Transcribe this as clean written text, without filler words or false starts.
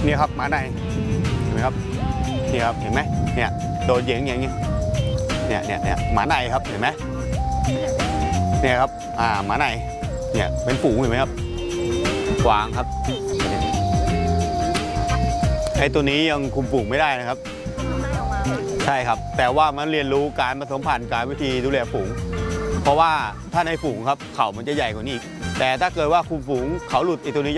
นี่ครับหมาในเห็นไหมครับนี่ครับเห็นไหมเนี่ยโดนเหยียงอย่างนี้เนี่ยหมาในครับเห็นไหมเนี่ยครับหมาในเนี่ยเป็นฝูงเห็นไหมครับกวางครับไอ้ตัวนี้ยังคุมฝูงไม่ได้นะครับใช่ครับแต่ว่ามันเรียนรู้การผสมพันธุ์การวิธีดูแลฝูงเพราะว่าถ้าในฝูงครับเขามันจะใหญ่กว่านี้แต่ถ้าเกิดว่าคุมฝูงเขาหลุดไอ้ตัวนี้